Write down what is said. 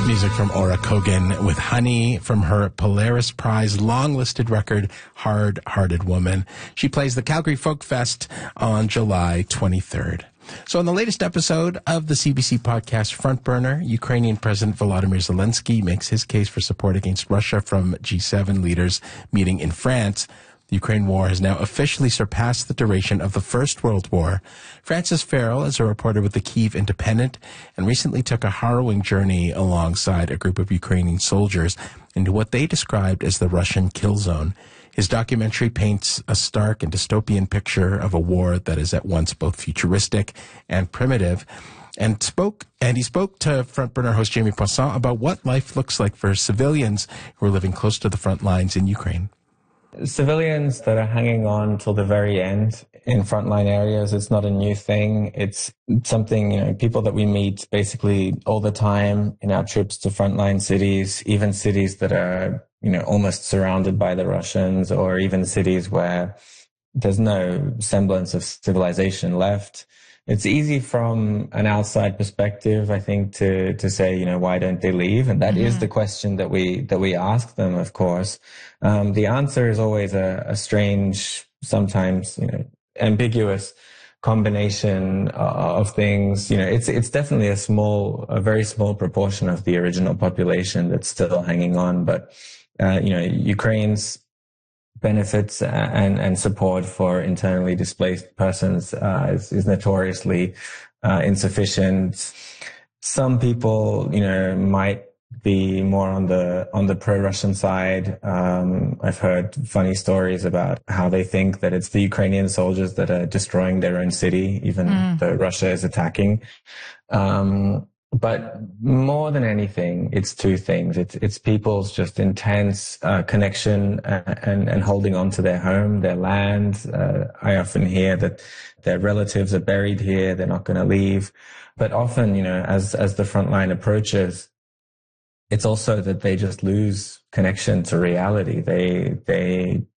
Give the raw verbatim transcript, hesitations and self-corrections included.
Music from Aura Kogan with Honey from her Polaris Prize long-listed record, Hard Hearted Woman. She plays the Calgary Folk Fest on July twenty-third. So in the latest episode of the C B C podcast Front Burner, Ukrainian President Volodymyr Zelensky makes his case for support against Russia from G seven leaders meeting in France. The Ukraine war has now officially surpassed the duration of the First World War. Frances Farrell is a reporter with the Kyiv Independent and recently took a harrowing journey alongside a group of Ukrainian soldiers into what they described as the Russian kill zone. His documentary paints a stark and dystopian picture of a war that is at once both futuristic and primitive. And spoke, and he spoke to Front Burner host Jamie Poisson about what life looks like for civilians who are living close to the front lines in Ukraine. Civilians that are hanging on till the very end in frontline areas, it's not a new thing. It's something, you know, people that we meet basically all the time in our trips to frontline cities, even cities that are, you know, almost surrounded by the Russians, or even cities where there's no semblance of civilization left. It's easy from an outside perspective, I think, to, to say, you know, why don't they leave? And that mm-hmm. is the question that we, that we ask them, of course. Um, the answer is always a, a strange, sometimes, you know, ambiguous combination of things. You know, it's, it's definitely a small, a very small proportion of the original population that's still hanging on. But, uh, you know, Ukraine's benefits and, and support for internally displaced persons uh, is, is notoriously uh, insufficient. Some people, you know, might be more on the on the pro-Russian side. Um, I've heard funny stories about how they think that it's the Ukrainian soldiers that are destroying their own city, even mm. though Russia is attacking. Um, But more than anything, it's two things. It's it's people's just intense uh, connection and, and and holding on to their home, their land. Uh, I often hear that their relatives are buried here; they're not going to leave. But often, you know, as as the front line approaches, it's also that they just lose connection to reality. They they